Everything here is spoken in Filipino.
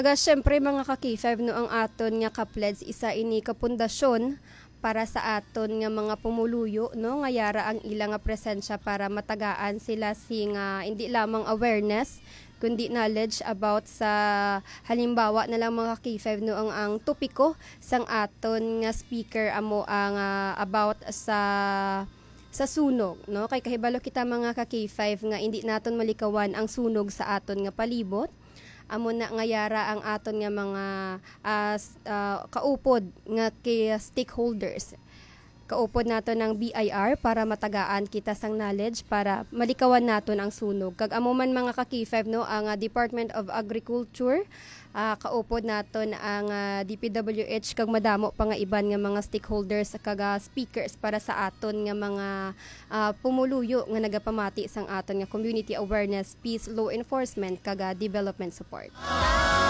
Kaga syempre mga ka-K5 no ang aton nga kapleds isa ini kapundasyon para sa aton nga mga pumuluyo no nga yara ang ilang nga presensya para matagaan sila nga hindi lamang awareness kundi knowledge about sa halimbawa na lang mga K5 no ang topiko sang aton nga speaker amo ang about sa sunog no kay kahibalo kita mga ka K5 nga hindi naton malikawan ang sunog sa aton nga palibot. Amo na nga yara ang aton nga mga kaupod nga kay stakeholders. Kaupod nato ng BIR para matagaan kita sang knowledge para malikawan naton ang sunog. Kag amo man mga ka-K5 no ang Department of Agriculture kaupod naton ang DPWH kag madamo pa nga iban nga mga stakeholders kag speakers para sa aton nga mga pumuluyo nga nagapamati sang aton nga community awareness, peace, law enforcement kag development support.